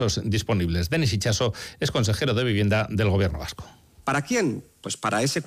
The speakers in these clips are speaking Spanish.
disponibles. Denis Itxaso es consejero de Vivienda del Gobierno vasco. ¿Para quién? Pues para ese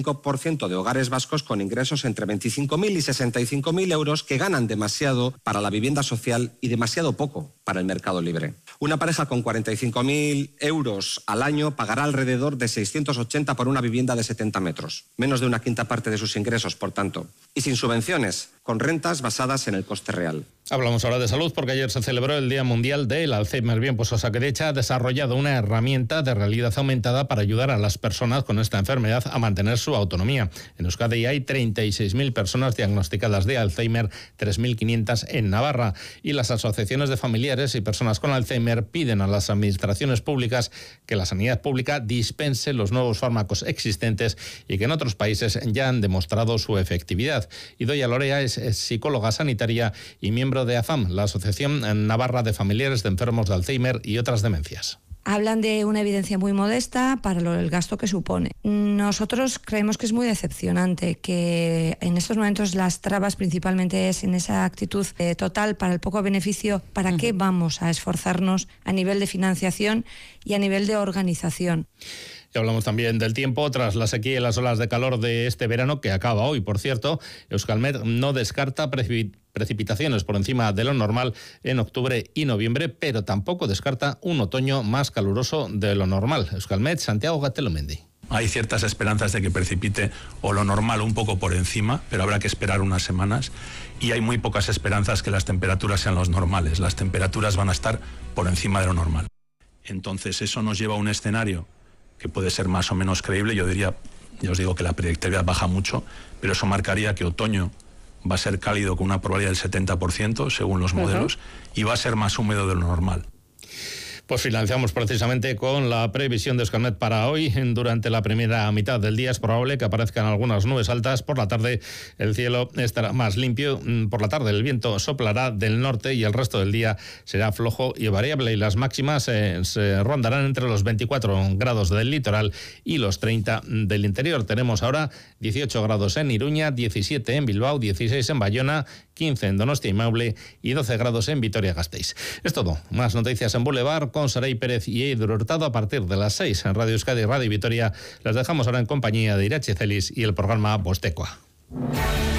45% de hogares vascos con ingresos entre 25.000 y 65.000 euros que ganan demasiado para la vivienda social y demasiado poco para el mercado libre. Una pareja con 45.000 euros al año pagará alrededor de 680 por una vivienda de 70 metros, menos de una quinta parte de sus ingresos, por tanto, y sin subvenciones, con rentas basadas en el coste real. Hablamos ahora de salud porque ayer se celebró el Día Mundial del Alzheimer. Bien, pues Osakidetza ha desarrollado una herramienta de realidad aumentada para ayudar a las personas con esta enfermedad a mantener su autonomía. En Euskadi hay 36.000 personas diagnosticadas de Alzheimer, 3.500 en Navarra. Y las asociaciones de familiares y personas con Alzheimer piden a las administraciones públicas que la sanidad pública dispense los nuevos fármacos existentes y que en otros países ya han demostrado su efectividad. Idoia Lorea es psicóloga sanitaria y miembro de AFAM, la Asociación Navarra de Familiares de Enfermos de Alzheimer y otras demencias. Hablan de una evidencia muy modesta para el gasto que supone. Nosotros creemos que es muy decepcionante, que en estos momentos las trabas principalmente es en esa actitud total para el poco beneficio. ¿Para qué vamos a esforzarnos a nivel de financiación y a nivel de organización? Y hablamos también del tiempo. Tras la sequía y las olas de calor de este verano, que acaba hoy, por cierto, Euskalmet no descarta precipitaciones por encima de lo normal en octubre y noviembre, pero tampoco descarta un otoño más caluroso de lo normal. Euskalmet, Santiago Gatelomendi. Hay ciertas esperanzas de que precipite o lo normal un poco por encima, pero habrá que esperar unas semanas. Y hay muy pocas esperanzas que las temperaturas sean los normales. Las temperaturas van a estar por encima de lo normal. Entonces eso nos lleva a un escenario que puede ser más o menos creíble. Yo diría, ya os digo que la predictibilidad baja mucho, pero eso marcaría que otoño va a ser cálido con una probabilidad del 70% según los modelos y va a ser más húmedo de lo normal. Pues financiamos precisamente con la previsión de Euskalmet para hoy. Durante la primera mitad del día es probable que aparezcan algunas nubes altas. Por la tarde el cielo estará más limpio. Por la tarde el viento soplará del norte y el resto del día será flojo y variable. Y las máximas se rondarán entre los 24 grados del litoral y los 30 del interior. Tenemos ahora 18 grados en Iruña, 17 en Bilbao, 16 en Bayona, 15 en Donostia y Maule y 12 grados en Vitoria-Gasteiz. Es todo. Más noticias en Boulevard con Saray Pérez y Eidur Hurtado a partir de las 6 en Radio Euskadi y Radio Vitoria. Las dejamos ahora en compañía de Irache Celis y el programa Bostekoa.